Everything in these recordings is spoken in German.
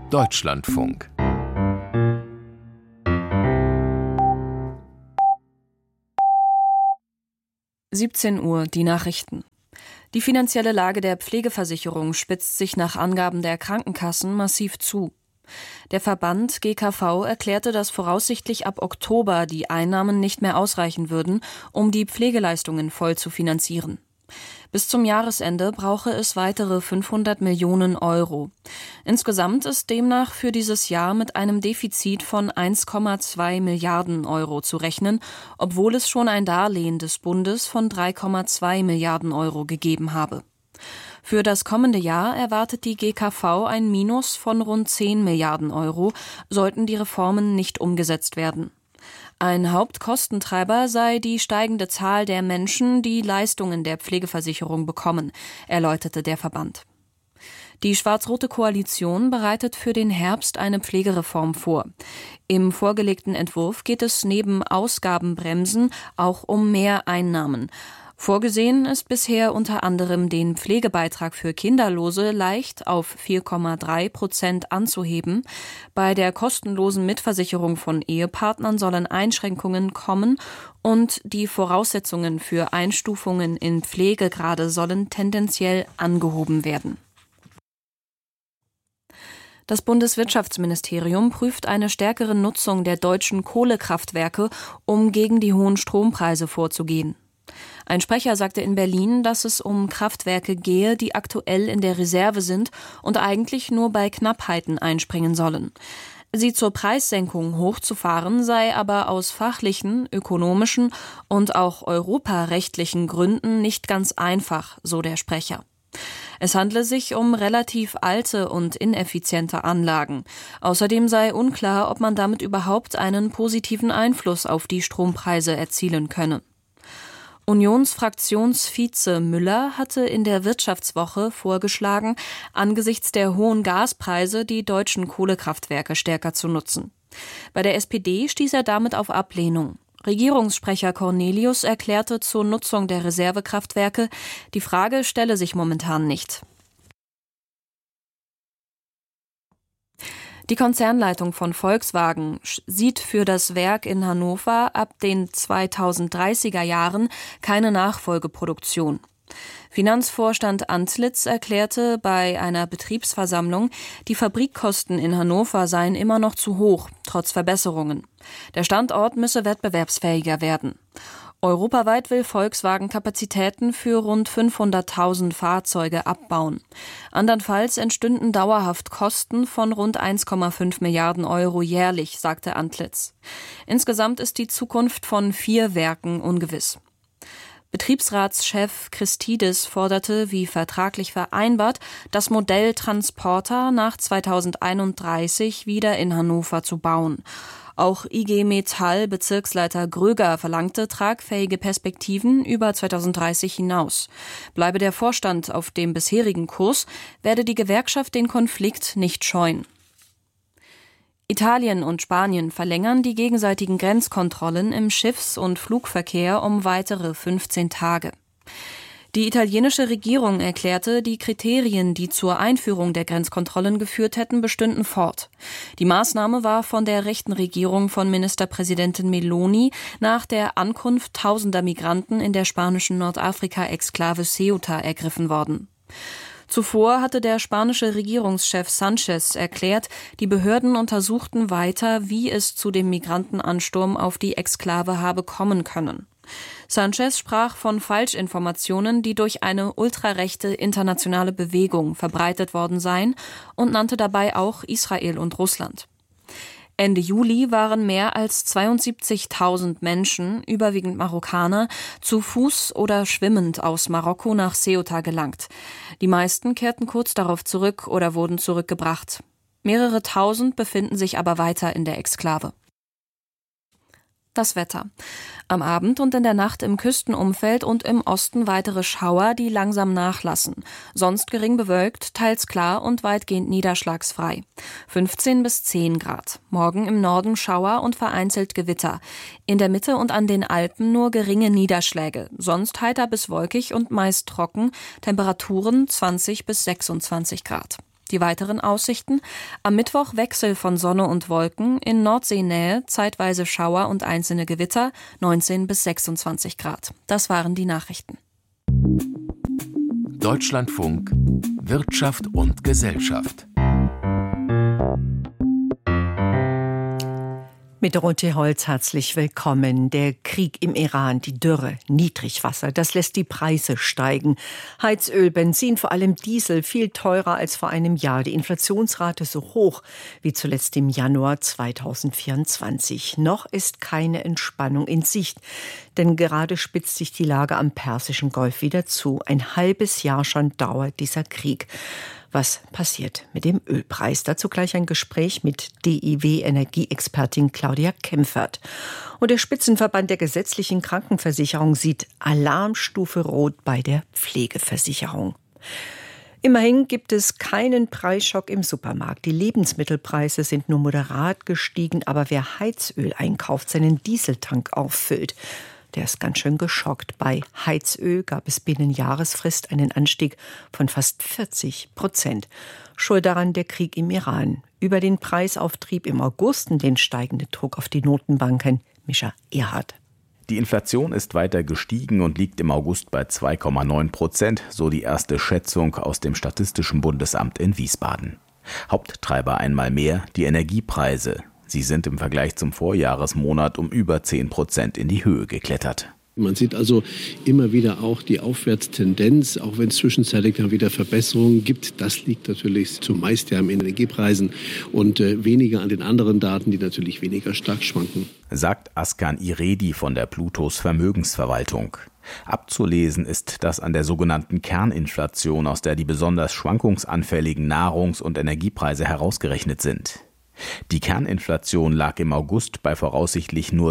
Deutschlandfunk. Uhr, die Nachrichten. Die finanzielle Lage der Pflegeversicherung spitzt sich nach Angaben der Krankenkassen massiv zu. Der Verband GKV erklärte, dass voraussichtlich ab Oktober die Einnahmen nicht mehr ausreichen würden, um die Pflegeleistungen voll zu finanzieren. Bis zum Jahresende brauche es weitere 500 Millionen Euro. Insgesamt ist demnach für dieses Jahr mit einem Defizit von 1,2 Milliarden Euro zu rechnen, obwohl es schon ein Darlehen des Bundes von 3,2 Milliarden Euro gegeben habe. Für das kommende Jahr erwartet die GKV ein Minus von rund 10 Milliarden Euro, sollten die Reformen nicht umgesetzt werden. Ein Hauptkostentreiber sei die steigende Zahl der Menschen, die Leistungen der Pflegeversicherung bekommen, erläuterte der Verband. Die schwarz-rote Koalition bereitet für den Herbst eine Pflegereform vor. Im vorgelegten Entwurf geht es neben Ausgabenbremsen auch um mehr Einnahmen. Vorgesehen ist bisher unter anderem, den Pflegebeitrag für Kinderlose leicht auf 4,3% anzuheben. Bei der kostenlosen Mitversicherung von Ehepartnern sollen Einschränkungen kommen und die Voraussetzungen für Einstufungen in Pflegegrade sollen tendenziell angehoben werden. Das Bundeswirtschaftsministerium prüft eine stärkere Nutzung der deutschen Kohlekraftwerke, um gegen die hohen Strompreise vorzugehen. Ein Sprecher sagte in Berlin, dass es um Kraftwerke gehe, die aktuell in der Reserve sind und eigentlich nur bei Knappheiten einspringen sollen. Sie zur Preissenkung hochzufahren sei aber aus fachlichen, ökonomischen und auch europarechtlichen Gründen nicht ganz einfach, so der Sprecher. Es handle sich um relativ alte und ineffiziente Anlagen. Außerdem sei unklar, ob man damit überhaupt einen positiven Einfluss auf die Strompreise erzielen könne. Unionsfraktionsvize Müller hatte in der Wirtschaftswoche vorgeschlagen, angesichts der hohen Gaspreise die deutschen Kohlekraftwerke stärker zu nutzen. Bei der SPD stieß er damit auf Ablehnung. Regierungssprecher Cornelius erklärte zur Nutzung der Reservekraftwerke, die Frage stelle sich momentan nicht. Die Konzernleitung von Volkswagen sieht für das Werk in Hannover ab den 2030er Jahren keine Nachfolgeproduktion. Finanzvorstand Antlitz erklärte bei einer Betriebsversammlung, die Fabrikkosten in Hannover seien immer noch zu hoch, trotz Verbesserungen. Der Standort müsse wettbewerbsfähiger werden. Europaweit will Volkswagen Kapazitäten für rund 500.000 Fahrzeuge abbauen. Andernfalls entstünden dauerhaft Kosten von rund 1,5 Milliarden Euro jährlich, sagte Antlitz. Insgesamt ist die Zukunft von 4 Werken ungewiss. Betriebsratschef Christidis forderte, wie vertraglich vereinbart, das Modell Transporter nach 2031 wieder in Hannover zu bauen. Auch IG Metall Bezirksleiter Gröger verlangte tragfähige Perspektiven über 2030 hinaus. Bleibe der Vorstand auf dem bisherigen Kurs, werde die Gewerkschaft den Konflikt nicht scheuen. Italien und Spanien verlängern die gegenseitigen Grenzkontrollen im Schiffs- und Flugverkehr um weitere 15 Tage. Die italienische Regierung erklärte, die Kriterien, die zur Einführung der Grenzkontrollen geführt hätten, bestünden fort. Die Maßnahme war von der rechten Regierung von Ministerpräsidentin Meloni nach der Ankunft tausender Migranten in der spanischen Nordafrika-Exklave Ceuta ergriffen worden. Zuvor hatte der spanische Regierungschef Sánchez erklärt, die Behörden untersuchten weiter, wie es zu dem Migrantenansturm auf die Exklave habe kommen können. Sánchez sprach von Falschinformationen, die durch eine ultrarechte internationale Bewegung verbreitet worden seien, und nannte dabei auch Israel und Russland. Ende Juli waren mehr als 72.000 Menschen, überwiegend Marokkaner, zu Fuß oder schwimmend aus Marokko nach Ceuta gelangt. Die meisten kehrten kurz darauf zurück oder wurden zurückgebracht. Mehrere tausend befinden sich aber weiter in der Exklave. Das Wetter. Am Abend und in der Nacht im Küstenumfeld und im Osten weitere Schauer, die langsam nachlassen. Sonst gering bewölkt, teils klar und weitgehend niederschlagsfrei. 15 bis 10 Grad. Morgen im Norden Schauer und vereinzelt Gewitter. In der Mitte und an den Alpen nur geringe Niederschläge. Sonst heiter bis wolkig und meist trocken. Temperaturen 20 bis 26 Grad. Die weiteren Aussichten: am Mittwoch Wechsel von Sonne und Wolken, in Nordseenähe zeitweise Schauer und einzelne Gewitter, 19 bis 26 Grad. Das waren die Nachrichten. Deutschlandfunk Wirtschaft und Gesellschaft. Mit Dorothee Holz herzlich willkommen. Der Krieg im Iran, die Dürre, Niedrigwasser, das lässt die Preise steigen. Heizöl, Benzin, vor allem Diesel, viel teurer als vor einem Jahr. Die Inflationsrate so hoch wie zuletzt im Januar 2024. Noch ist keine Entspannung in Sicht, denn gerade spitzt sich die Lage am Persischen Golf wieder zu. Ein halbes Jahr schon dauert dieser Krieg. Was passiert mit dem Ölpreis? Dazu gleich ein Gespräch mit DIW-Energieexpertin Claudia Kempfert. Und der Spitzenverband der gesetzlichen Krankenversicherung sieht Alarmstufe Rot bei der Pflegeversicherung. Immerhin gibt es keinen Preisschock im Supermarkt. Die Lebensmittelpreise sind nur moderat gestiegen, aber wer Heizöl einkauft, seinen Dieseltank auffüllt, der ist ganz schön geschockt. Bei Heizöl gab es binnen Jahresfrist einen Anstieg von fast 40%. Schuld daran der Krieg im Iran. Über den Preisauftrieb im August und den steigenden Druck auf die Notenbanken, Mischa Erhardt. Die Inflation ist weiter gestiegen und liegt im August bei 2,9%, so die erste Schätzung aus dem Statistischen Bundesamt in Wiesbaden. Haupttreiber einmal mehr die Energiepreise. Sie sind im Vergleich zum Vorjahresmonat um über 10% in die Höhe geklettert. Man sieht also immer wieder auch die Aufwärtstendenz, auch wenn es zwischenzeitlich dann wieder Verbesserungen gibt. Das liegt natürlich zumeist ja an Energiepreisen und weniger an den anderen Daten, die natürlich weniger stark schwanken. Sagt Askan Iredi von der Plutos Vermögensverwaltung. Abzulesen ist das an der sogenannten Kerninflation, aus der die besonders schwankungsanfälligen Nahrungs- und Energiepreise herausgerechnet sind. Die Kerninflation lag im August bei voraussichtlich nur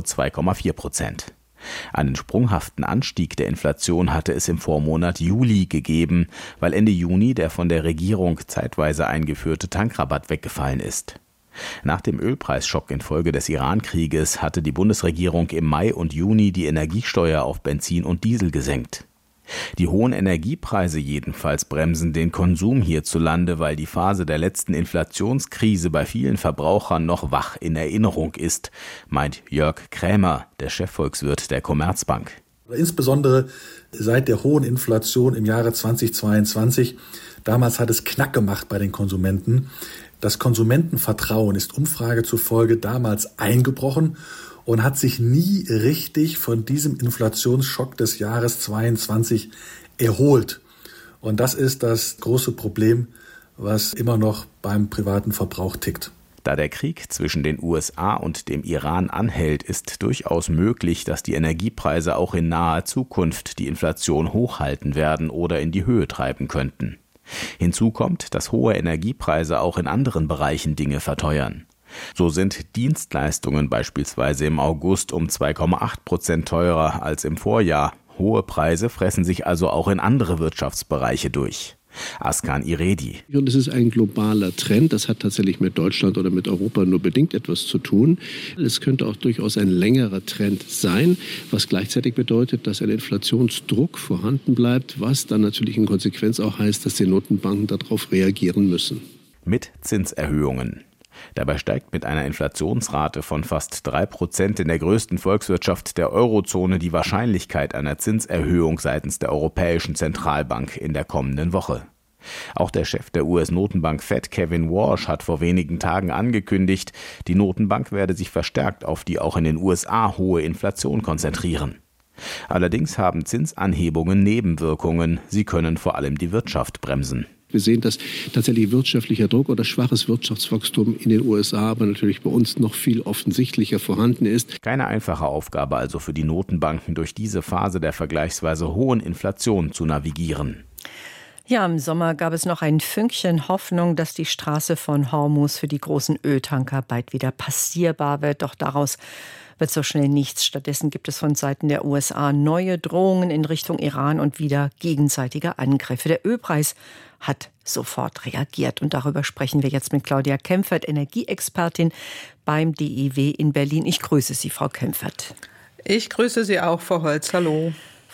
2,4%. Einen sprunghaften Anstieg der Inflation hatte es im Vormonat Juli gegeben, weil Ende Juni der von der Regierung zeitweise eingeführte Tankrabatt weggefallen ist. Nach dem Ölpreisschock infolge des Iran-Krieges hatte die Bundesregierung im Mai und Juni die Energiesteuer auf Benzin und Diesel gesenkt. Die hohen Energiepreise jedenfalls bremsen den Konsum hierzulande, weil die Phase der letzten Inflationskrise bei vielen Verbrauchern noch wach in Erinnerung ist, meint Jörg Krämer, der Chefvolkswirt der Commerzbank. Insbesondere seit der hohen Inflation im Jahre 2022. Damals hat es Knack gemacht bei den Konsumenten. Das Konsumentenvertrauen ist Umfrage zufolge damals eingebrochen und hat sich nie richtig von diesem Inflationsschock des Jahres 22 erholt. Und das ist das große Problem, was immer noch beim privaten Verbrauch tickt. Da der Krieg zwischen den USA und dem Iran anhält, ist durchaus möglich, dass die Energiepreise auch in naher Zukunft die Inflation hochhalten werden oder in die Höhe treiben könnten. Hinzu kommt, dass hohe Energiepreise auch in anderen Bereichen Dinge verteuern. So sind Dienstleistungen beispielsweise im August um 2,8% teurer als im Vorjahr. Hohe Preise fressen sich also auch in andere Wirtschaftsbereiche durch. Askan Iredi. Und es ist ein globaler Trend. Das hat tatsächlich mit Deutschland oder mit Europa nur bedingt etwas zu tun. Es könnte auch durchaus ein längerer Trend sein, was gleichzeitig bedeutet, dass ein Inflationsdruck vorhanden bleibt, was dann natürlich in Konsequenz auch heißt, dass die Notenbanken darauf reagieren müssen. Mit Zinserhöhungen. Dabei steigt mit einer Inflationsrate von fast 3% in der größten Volkswirtschaft der Eurozone die Wahrscheinlichkeit einer Zinserhöhung seitens der Europäischen Zentralbank in der kommenden Woche. Auch der Chef der US-Notenbank Fed, Kevin Warsh, hat vor wenigen Tagen angekündigt, die Notenbank werde sich verstärkt auf die auch in den USA hohe Inflation konzentrieren. Allerdings haben Zinsanhebungen Nebenwirkungen. Sie können vor allem die Wirtschaft bremsen. Wir sehen, dass tatsächlich wirtschaftlicher Druck oder schwaches Wirtschaftswachstum in den USA, aber natürlich bei uns noch viel offensichtlicher vorhanden ist. Keine einfache Aufgabe also für die Notenbanken, durch diese Phase der vergleichsweise hohen Inflation zu navigieren. Ja, im Sommer gab es noch ein Fünkchen Hoffnung, dass die Straße von Hormuz für die großen Öltanker bald wieder passierbar wird. Doch daraus wird so schnell nichts. Stattdessen gibt es von Seiten der USA neue Drohungen in Richtung Iran und wieder gegenseitige Angriffe. Der Ölpreis hat sofort reagiert. Und darüber sprechen wir jetzt mit Claudia Kempfert, Energieexpertin beim DIW in Berlin. Ich grüße Sie, Frau Kempfert. Ich grüße Sie auch, Frau Holz. Hallo.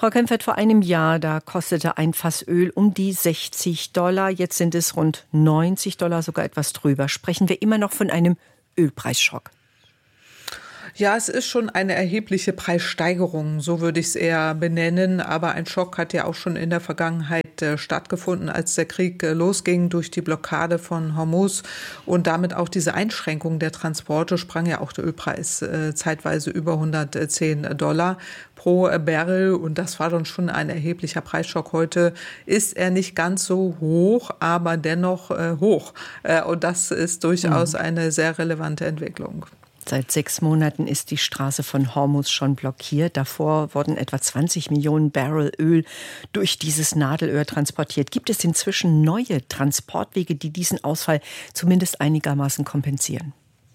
Frau Kempfert, vor einem Jahr, da kostete ein Fass Öl um die $60. Jetzt sind es rund $90, sogar etwas drüber. Sprechen wir immer noch von einem Ölpreisschock? Ja, es ist schon eine erhebliche Preissteigerung, so würde ich es eher benennen. Aber ein Schock hat ja auch schon in der Vergangenheit stattgefunden, als der Krieg losging durch die Blockade von Hormuz und damit auch diese Einschränkung der Transporte, sprang ja auch der Ölpreis zeitweise über $110 pro Barrel. Und das war dann schon ein erheblicher Preisschock. Heute ist er nicht ganz so hoch, aber dennoch hoch. Und das ist durchaus eine sehr relevante Entwicklung. Seit 6 Monaten ist die Straße von Hormuz schon blockiert. Davor wurden etwa 20 Millionen Barrel Öl durch dieses Nadelöhr transportiert. Gibt es inzwischen neue Transportwege, die diesen Ausfall zumindest einigermaßen kompensieren?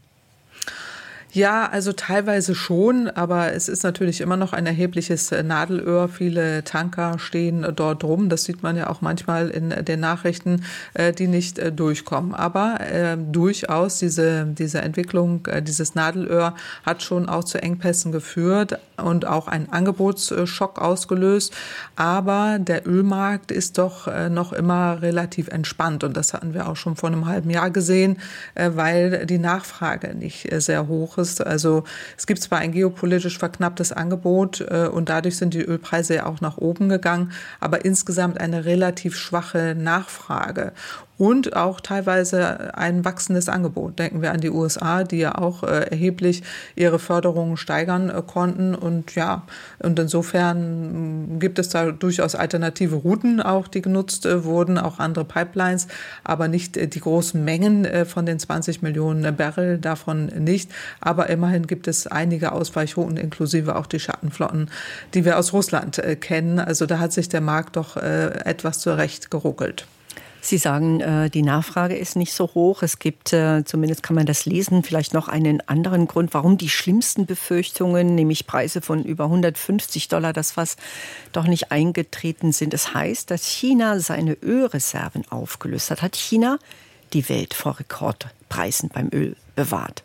Ja, also teilweise schon, aber es ist natürlich immer noch ein erhebliches Nadelöhr. Viele Tanker stehen dort rum. Das sieht man ja auch manchmal in den Nachrichten, die nicht durchkommen. Aber durchaus diese Entwicklung, dieses Nadelöhr hat schon auch zu Engpässen geführt und auch einen Angebotsschock ausgelöst. Aber der Ölmarkt ist doch noch immer relativ entspannt. Und das hatten wir auch schon vor einem halben Jahr gesehen, weil die Nachfrage nicht sehr hoch ist. Also es gibt zwar ein geopolitisch verknapptes Angebot und dadurch sind die Ölpreise ja auch nach oben gegangen, aber insgesamt eine relativ schwache Nachfrage. Und auch teilweise ein wachsendes Angebot. Denken wir an die USA, die ja auch erheblich ihre Förderungen steigern konnten. Und ja, und insofern gibt es da durchaus alternative Routen auch, die genutzt wurden, auch andere Pipelines, aber nicht die großen Mengen von den 20 Millionen Barrel, davon nicht. Aber immerhin gibt es einige Ausweichrouten, inklusive auch die Schattenflotten, die wir aus Russland kennen. Also da hat sich der Markt doch etwas zurecht geruckelt. Sie sagen, die Nachfrage ist nicht so hoch. Es gibt, zumindest kann man das lesen, vielleicht noch einen anderen Grund, warum die schlimmsten Befürchtungen, nämlich Preise von über $150 das Fass, doch nicht eingetreten sind. Es heißt, dass China seine Ölreserven aufgelöst hat. Hat China die Welt vor Rekordpreisen beim Öl bewahrt?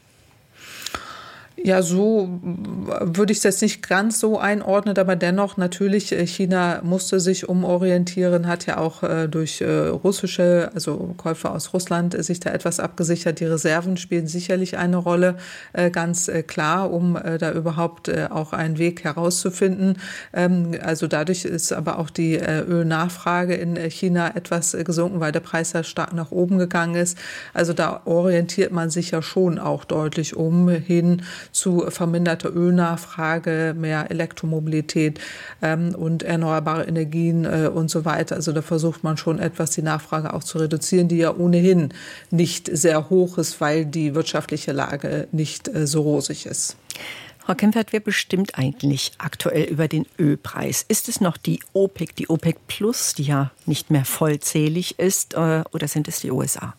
Ja, so würde ich es jetzt nicht ganz so einordnen, aber dennoch natürlich, China musste sich umorientieren, hat ja auch durch russische, also Käufe aus Russland, sich da etwas abgesichert. Die Reserven spielen sicherlich eine Rolle, ganz klar, um da überhaupt auch einen Weg herauszufinden. Also dadurch ist aber auch die Ölnachfrage in China etwas gesunken, weil der Preis ja stark nach oben gegangen ist. Also da orientiert man sich ja schon auch deutlich hin zu verminderter Ölnachfrage, mehr Elektromobilität und erneuerbare Energien und so weiter. Also da versucht man schon etwas die Nachfrage auch zu reduzieren, die ja ohnehin nicht sehr hoch ist, weil die wirtschaftliche Lage nicht so rosig ist. Frau Kempfert, wer bestimmt eigentlich aktuell über den Ölpreis? Ist es noch die OPEC Plus, die ja nicht mehr vollzählig ist, oder sind es die USA?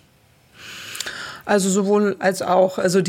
Also sowohl als auch, also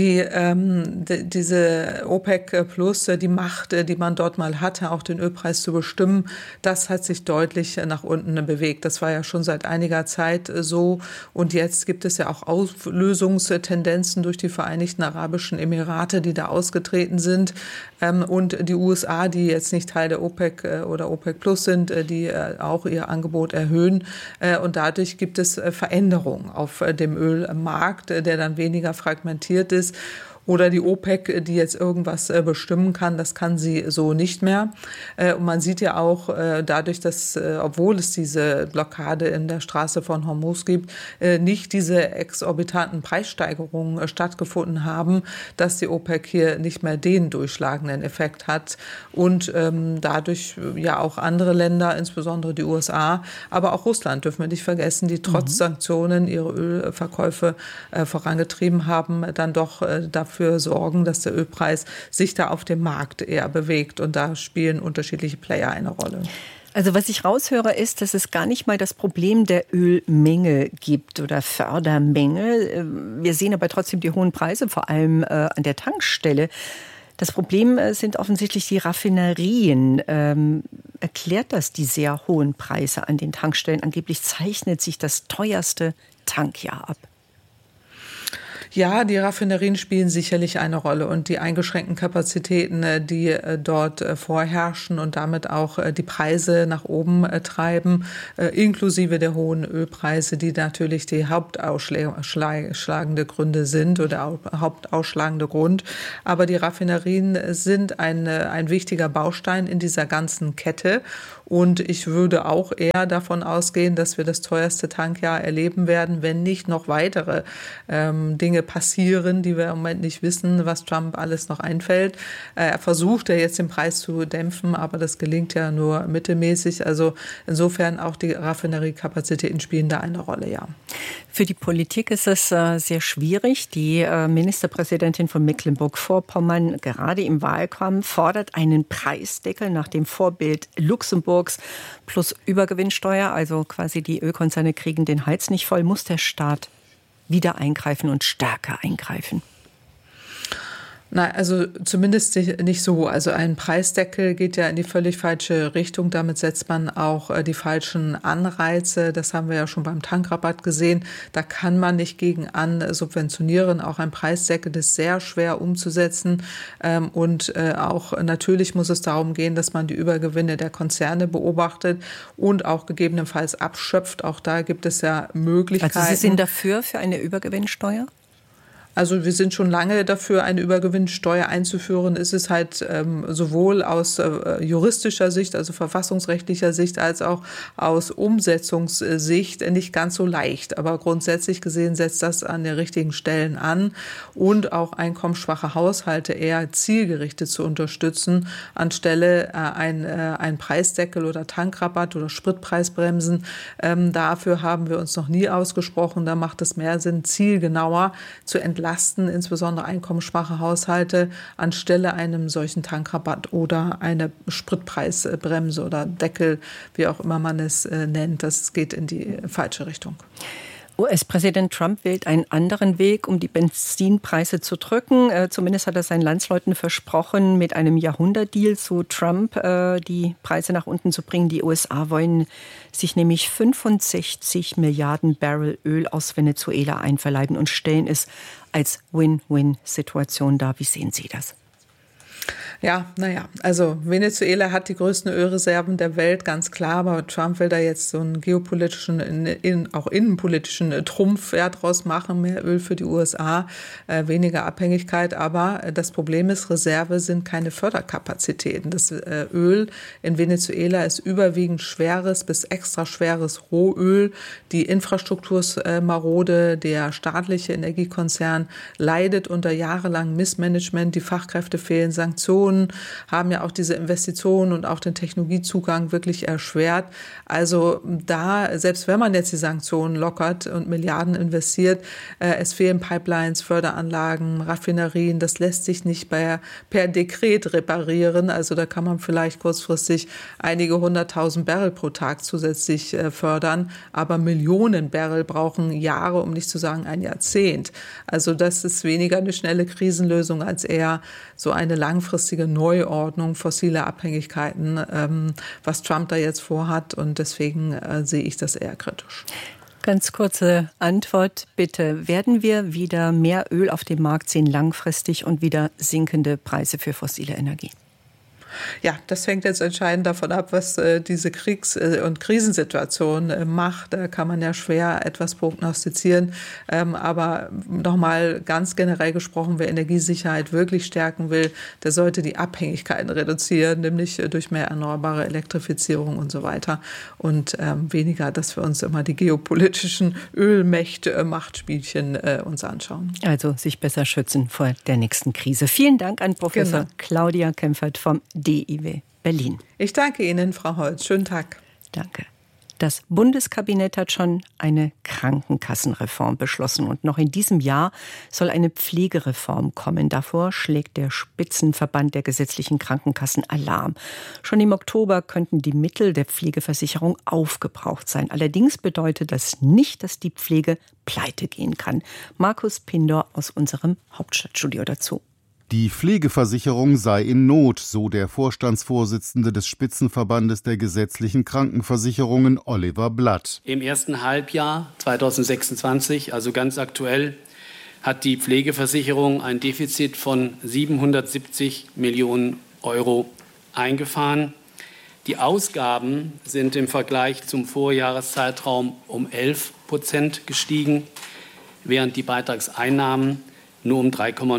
diese OPEC Plus, die Macht, die man dort mal hatte, auch den Ölpreis zu bestimmen, das hat sich deutlich nach unten bewegt. Das war ja schon seit einiger Zeit so. Und jetzt gibt es ja auch Auflösungstendenzen durch die Vereinigten Arabischen Emirate, die da ausgetreten sind. Und die USA, die jetzt nicht Teil der OPEC oder OPEC Plus sind, die auch ihr Angebot erhöhen. Und dadurch gibt es Veränderungen auf dem Ölmarkt, der dann weniger fragmentiert ist. Oder die OPEC, die jetzt irgendwas bestimmen kann, das kann sie so nicht mehr. Und man sieht ja auch dadurch, dass, obwohl es diese Blockade in der Straße von Hormuz gibt, nicht diese exorbitanten Preissteigerungen stattgefunden haben, dass die OPEC hier nicht mehr den durchschlagenden Effekt hat. Und dadurch ja auch andere Länder, insbesondere die USA, aber auch Russland, dürfen wir nicht vergessen, die trotz Sanktionen ihre Ölverkäufe vorangetrieben haben, dann doch dafür sorgen, dass der Ölpreis sich da auf dem Markt eher bewegt. Und da spielen unterschiedliche Player eine Rolle. Also was ich raushöre, ist, dass es gar nicht mal das Problem der Ölmenge gibt oder Fördermenge. Wir sehen aber trotzdem die hohen Preise, vor allem an der Tankstelle. Das Problem sind offensichtlich die Raffinerien. Erklärt das die sehr hohen Preise an den Tankstellen? Angeblich zeichnet sich das teuerste Tankjahr ab. Ja, die Raffinerien spielen sicherlich eine Rolle und die eingeschränkten Kapazitäten, die dort vorherrschen und damit auch die Preise nach oben treiben, inklusive der hohen Ölpreise, die natürlich die hauptausschlagende Gründe sind oder hauptausschlagende Grund. Aber die Raffinerien sind ein wichtiger Baustein in dieser ganzen Kette. Und ich würde auch eher davon ausgehen, dass wir das teuerste Tankjahr erleben werden, wenn nicht noch weitere Dinge passieren, die wir im Moment nicht wissen, was Trump alles noch einfällt. Er versucht ja jetzt den Preis zu dämpfen, aber das gelingt ja nur mittelmäßig. Also insofern auch die Raffineriekapazitäten spielen da eine Rolle, ja. Für die Politik ist es sehr schwierig. Die Ministerpräsidentin von Mecklenburg-Vorpommern, gerade im Wahlkampf, fordert einen Preisdeckel nach dem Vorbild Luxemburgs plus Übergewinnsteuer. Also quasi die Ölkonzerne kriegen den Hals nicht voll. Muss der Staat wieder eingreifen und stärker eingreifen? Nein, also zumindest nicht so. Also ein Preisdeckel geht ja in die völlig falsche Richtung. Damit setzt man auch die falschen Anreize. Das haben wir ja schon beim Tankrabatt gesehen. Da kann man nicht gegen an subventionieren. Auch ein Preisdeckel ist sehr schwer umzusetzen. Und auch natürlich muss es darum gehen, dass man die Übergewinne der Konzerne beobachtet und auch gegebenenfalls abschöpft. Auch da gibt es ja Möglichkeiten. Also Sie sind dafür für eine Übergewinnsteuer? Also wir sind schon lange dafür, eine Übergewinnsteuer einzuführen. Es ist halt sowohl aus juristischer Sicht, also verfassungsrechtlicher Sicht, als auch aus Umsetzungssicht nicht ganz so leicht. Aber grundsätzlich gesehen setzt das an den richtigen Stellen an und auch einkommensschwache Haushalte eher zielgerichtet zu unterstützen, anstelle ein Preisdeckel oder Tankrabatt oder Spritpreisbremsen. Dafür haben wir uns noch nie ausgesprochen. Da macht es mehr Sinn, zielgenauer zu entlasten, insbesondere einkommensschwache Haushalte, anstelle einem solchen Tankrabatt oder eine Spritpreisbremse oder Deckel, wie auch immer man es nennt. Das geht in die falsche Richtung. US-Präsident Trump wählt einen anderen Weg, um die Benzinpreise zu drücken. Zumindest hat er seinen Landsleuten versprochen, mit einem Jahrhundertdeal zu Trump die Preise nach unten zu bringen. Die USA wollen sich nämlich 65 Milliarden Barrel Öl aus Venezuela einverleiben und stellen es als Win-Win-Situation dar. Wie sehen Sie das? Ja, also Venezuela hat die größten Ölreserven der Welt, ganz klar, aber Trump will da jetzt so einen geopolitischen, auch innenpolitischen Trumpf draus machen, mehr Öl für die USA, weniger Abhängigkeit, aber das Problem ist, Reserve sind keine Förderkapazitäten. Das Öl in Venezuela ist überwiegend schweres bis extra schweres Rohöl. Die Infrastruktur ist marode, der staatliche Energiekonzern leidet unter jahrelangem Missmanagement, die Fachkräfte fehlen, Sanktionen haben ja auch diese Investitionen und auch den Technologiezugang wirklich erschwert. Also da, selbst wenn man jetzt die Sanktionen lockert und Milliarden investiert, es fehlen Pipelines, Förderanlagen, Raffinerien. Das lässt sich nicht per Dekret reparieren. Also da kann man vielleicht kurzfristig einige 100.000 Barrel pro Tag zusätzlich fördern. Aber Millionen Barrel brauchen Jahre, um nicht zu sagen ein Jahrzehnt. Also das ist weniger eine schnelle Krisenlösung als eher so eine langfristige Neuordnung fossiler Abhängigkeiten, was Trump da jetzt vorhat. Und deswegen sehe ich das eher kritisch. Ganz kurze Antwort, bitte. Werden wir wieder mehr Öl auf dem Markt sehen langfristig und wieder sinkende Preise für fossile Energie? Ja, das hängt jetzt entscheidend davon ab, was diese Kriegs- und Krisensituation macht. Da kann man ja schwer etwas prognostizieren. Aber nochmal ganz generell gesprochen, wer Energiesicherheit wirklich stärken will, der sollte die Abhängigkeiten reduzieren, nämlich durch mehr erneuerbare Elektrifizierung und so weiter. Und weniger, dass wir uns immer die geopolitischen Ölmächte-Machtspielchen uns anschauen. Also sich besser schützen vor der nächsten Krise. Vielen Dank an Professor Claudia Kempfert vom DIW Berlin. Ich danke Ihnen, Frau Holz. Schönen Tag. Danke. Das Bundeskabinett hat schon eine Krankenkassenreform beschlossen und noch in diesem Jahr soll eine Pflegereform kommen. Davor schlägt der Spitzenverband der gesetzlichen Krankenkassen Alarm. Schon im Oktober könnten die Mittel der Pflegeversicherung aufgebraucht sein. Allerdings bedeutet das nicht, dass die Pflege pleite gehen kann. Markus Pindor aus unserem Hauptstadtstudio dazu. Die Pflegeversicherung sei in Not, so der Vorstandsvorsitzende des Spitzenverbandes der gesetzlichen Krankenversicherungen, Oliver Blatt. Im ersten Halbjahr 2026, also ganz aktuell, hat die Pflegeversicherung ein Defizit von 770 Millionen Euro eingefahren. Die Ausgaben sind im Vergleich zum Vorjahreszeitraum um 11% gestiegen, während die Beitragseinnahmen nur um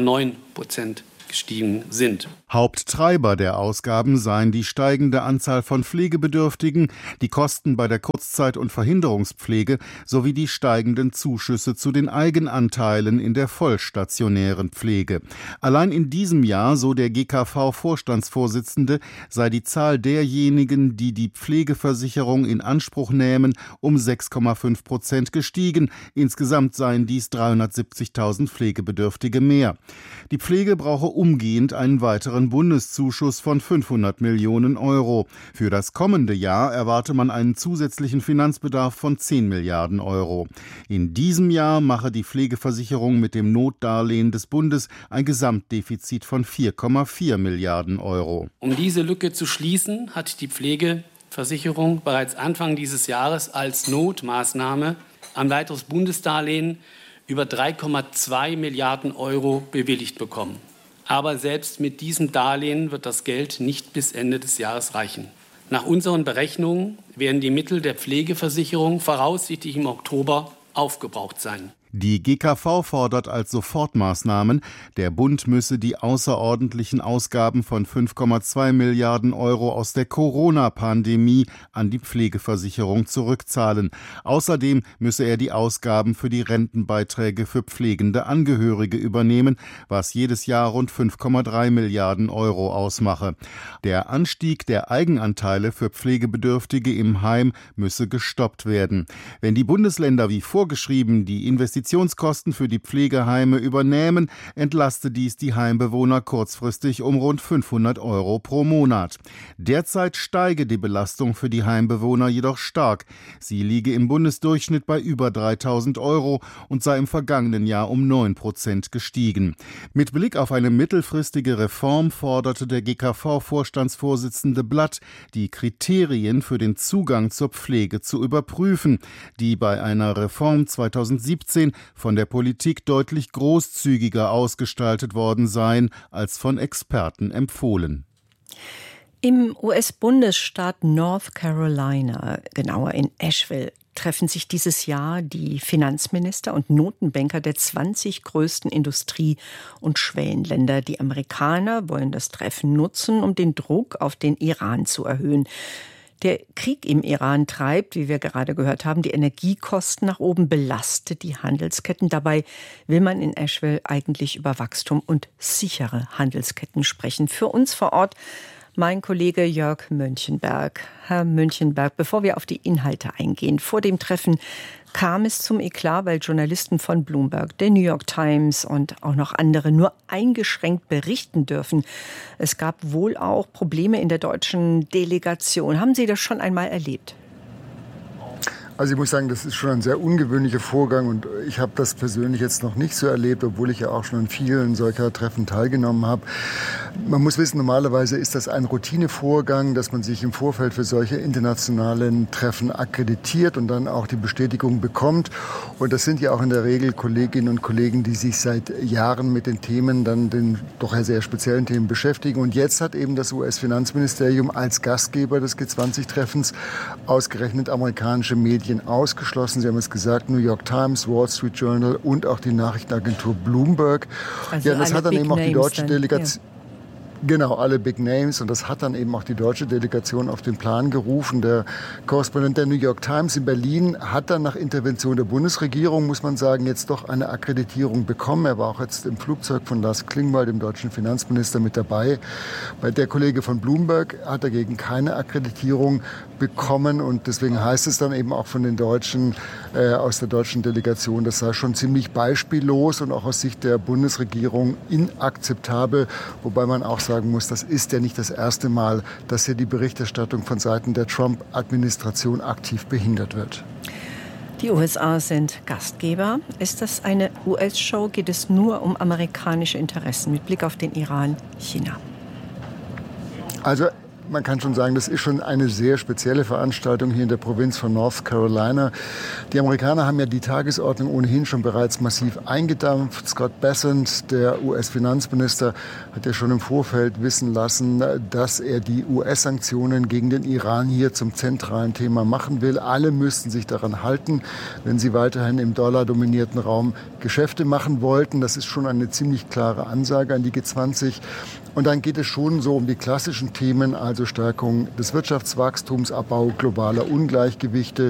3,9% gestiegen sind. Haupttreiber der Ausgaben seien die steigende Anzahl von Pflegebedürftigen, die Kosten bei der Kurzzeit- und Verhinderungspflege sowie die steigenden Zuschüsse zu den Eigenanteilen in der vollstationären Pflege. Allein in diesem Jahr, so der GKV-Vorstandsvorsitzende, sei die Zahl derjenigen, die die Pflegeversicherung in Anspruch nähmen, um 6,5% gestiegen. Insgesamt seien dies 370.000 Pflegebedürftige mehr. Die Pflege brauche umgehend einen weiteren Bundeszuschuss von 500 Millionen Euro. Für das kommende Jahr erwarte man einen zusätzlichen Finanzbedarf von 10 Milliarden Euro. In diesem Jahr mache die Pflegeversicherung mit dem Notdarlehen des Bundes ein Gesamtdefizit von 4,4 Milliarden Euro. Um diese Lücke zu schließen, hat die Pflegeversicherung bereits Anfang dieses Jahres als Notmaßnahme ein weiteres Bundesdarlehen über 3,2 Milliarden Euro bewilligt bekommen. Aber selbst mit diesem Darlehen wird das Geld nicht bis Ende des Jahres reichen. Nach unseren Berechnungen werden die Mittel der Pflegeversicherung voraussichtlich im Oktober aufgebraucht sein. Die GKV fordert als Sofortmaßnahmen, der Bund müsse die außerordentlichen Ausgaben von 5,2 Milliarden Euro aus der Corona-Pandemie an die Pflegeversicherung zurückzahlen. Außerdem müsse er die Ausgaben für die Rentenbeiträge für pflegende Angehörige übernehmen, was jedes Jahr rund 5,3 Milliarden Euro ausmache. Der Anstieg der Eigenanteile für Pflegebedürftige im Heim müsse gestoppt werden. Wenn die Bundesländer wie vorgeschrieben die Investitionskosten für die Pflegeheime übernehmen, entlaste dies die Heimbewohner kurzfristig um rund 500 Euro pro Monat. Derzeit steige die Belastung für die Heimbewohner jedoch stark. Sie liege im Bundesdurchschnitt bei über 3.000 Euro und sei im vergangenen Jahr um 9% gestiegen. Mit Blick auf eine mittelfristige Reform forderte der GKV-Vorstandsvorsitzende Blatt, die Kriterien für den Zugang zur Pflege zu überprüfen, die bei einer Reform 2017 von der Politik deutlich großzügiger ausgestaltet worden seien als von Experten empfohlen. Im US-Bundesstaat North Carolina, genauer in Asheville, treffen sich dieses Jahr die Finanzminister und Notenbanker der 20 größten Industrie- und Schwellenländer. Die Amerikaner wollen das Treffen nutzen, um den Druck auf den Iran zu erhöhen. Der Krieg im Iran treibt, wie wir gerade gehört haben, die Energiekosten nach oben, belastet die Handelsketten. Dabei will man in Asheville eigentlich über Wachstum und sichere Handelsketten sprechen. Für uns vor Ort mein Kollege Jörg Münchenberg. Herr Münchenberg, bevor wir auf die Inhalte eingehen, vor dem Treffen kam es zum Eklat, weil Journalisten von Bloomberg, der New York Times und auch noch andere nur eingeschränkt berichten dürfen. Es gab wohl auch Probleme in der deutschen Delegation. Haben Sie das schon einmal erlebt? Also ich muss sagen, das ist schon ein sehr ungewöhnlicher Vorgang und ich habe das persönlich jetzt noch nicht so erlebt, obwohl ich ja auch schon an vielen solcher Treffen teilgenommen habe. Man muss wissen, normalerweise ist das ein Routinevorgang, dass man sich im Vorfeld für solche internationalen Treffen akkreditiert und dann auch die Bestätigung bekommt. Und das sind ja auch in der Regel Kolleginnen und Kollegen, die sich seit Jahren mit den Themen, dann den doch sehr speziellen Themen beschäftigen. Und jetzt hat eben das US-Finanzministerium als Gastgeber des G20-Treffens ausgerechnet amerikanische Medien ausgeschlossen. Sie haben es gesagt, New York Times, Wall Street Journal und auch die Nachrichtenagentur Bloomberg. Also ja, das hat dann eben auch die deutsche Delegation. Ja. Genau, alle Big Names. Und das hat dann eben auch die deutsche Delegation auf den Plan gerufen. Der Korrespondent der New York Times in Berlin hat dann nach Intervention der Bundesregierung, muss man sagen, jetzt doch eine Akkreditierung bekommen. Er war auch jetzt im Flugzeug von Lars Klingbeil, dem deutschen Finanzminister, mit dabei. Bei der Kollege von Bloomberg hat dagegen keine Akkreditierung bekommen. Und deswegen heißt es dann eben auch von den Deutschen, aus der deutschen Delegation, das sei schon ziemlich beispiellos und auch aus Sicht der Bundesregierung inakzeptabel. Wobei man auch sagen muss, das ist ja nicht das erste Mal, dass hier die Berichterstattung von Seiten der Trump-Administration aktiv behindert wird. Die USA sind Gastgeber. Ist das eine US-Show? Geht es nur um amerikanische Interessen mit Blick auf den Iran, China? Also Man kann schon sagen, das ist schon eine sehr spezielle Veranstaltung hier in der Provinz von North Carolina. Die Amerikaner haben ja die Tagesordnung ohnehin schon bereits massiv eingedampft. Scott Bessent, der US-Finanzminister, hat ja schon im Vorfeld wissen lassen, dass er die US-Sanktionen gegen den Iran hier zum zentralen Thema machen will. Alle müssten sich daran halten, wenn sie weiterhin im dollardominierten Raum Geschäfte machen wollten. Das ist schon eine ziemlich klare Ansage an die G20. Und dann geht es schon so um die klassischen Themen, also Stärkung des Wirtschaftswachstums, Abbau globaler Ungleichgewichte,